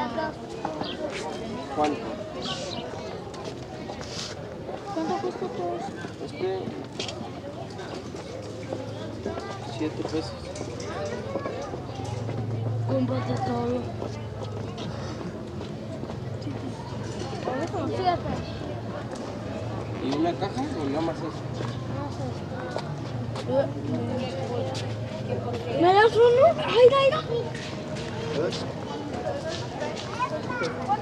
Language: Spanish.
¿Cuánto? ¿Cuánto cuesta todo eso? 7 pesos. Cómprate todo. ¿Y una caja o nada más eso? ¿Me das uno? ¡Ay, ay, ay!